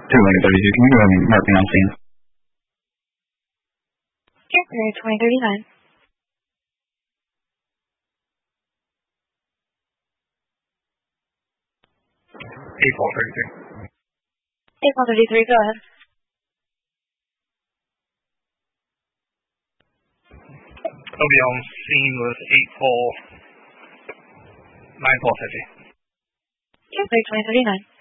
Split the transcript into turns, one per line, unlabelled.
Two Lincoln 32. Can you go ahead and mark me on scene?
Sure, period 2039.
8-33.
8-33, go ahead.
I'll be on scene with 8-4, 9-4-50.
Sure, period 2039.